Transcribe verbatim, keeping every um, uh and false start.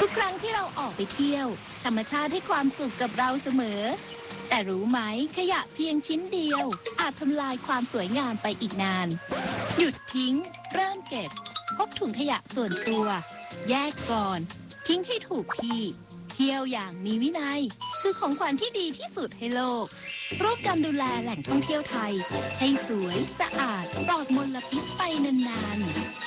ทุกครั้งที่เราออกไปเที่ยวธรรมชาติให้ความสุขกับเราเสมอแต่รู้ไหมขยะเพียงชิ้นเดียวอาจทำลายความสวยงามไปอีกนานหยุดทิ้งเริ่มเก็บพกถุงขยะส่วนตัวแยกก่อนทิ้งให้ถูกที่เที่ยวอย่างมีวินัยคือของขวัญที่ดีที่สุดให้โลกร่วมกันดูแลแหล่งท่องเที่ยวไทยให้สวยสะอาดปลอดมลพิษไปนานๆ